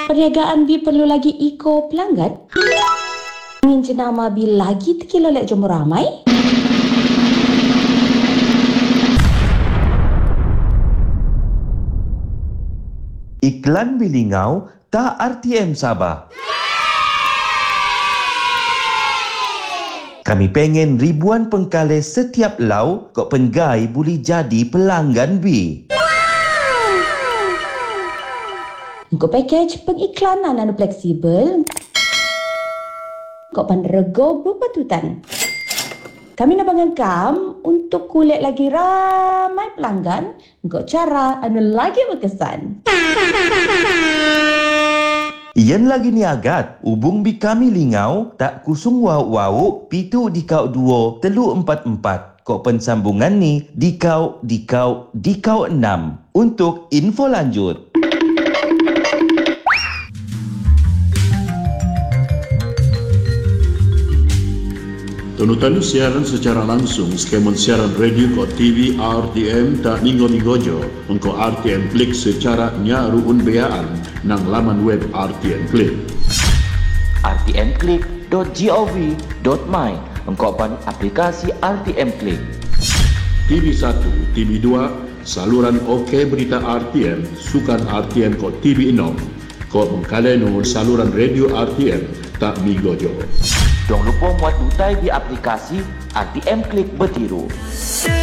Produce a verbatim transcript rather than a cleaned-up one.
Perniagaan B perlu lagi iko pelanggan? Ingin jenama B lagi terkilo lek jumpa ramai? Iklan bilingau tak R T M Sabah. Kami pengen ribuan pengkale setiap lau kok penggai boleh jadi pelanggan B. Kau package pengiklanan anu fleksibel. Kau panrego berpatutan. Kami nak bangangkam untuk kulit lagi ramai pelanggan. Kau cara anu lagi berkesan. Iyan lagi ni agat, hubung bi kami lingau, tak kusung wau-wau, pitu dikau dua, telu empat empat. Kok pensambungan ni, dikau, dikau, dikau enam. Untuk info lanjut. Tunutan siaran secara langsung skemon siaran radio ko T V R T M tak minggu-minggu jo engko R T M Klik secara nyaruun beaan nang laman web R T M Klik r t m klik dot gov dot my engkau pan aplikasi R T M Klik. T V satu, T V dua saluran OK Berita R T M sukan R T M ko T V enam ko mengkaleno saluran radio R T M tak minggu jo. Jangan lupa muat dutai di aplikasi R T M Klik Bertiru.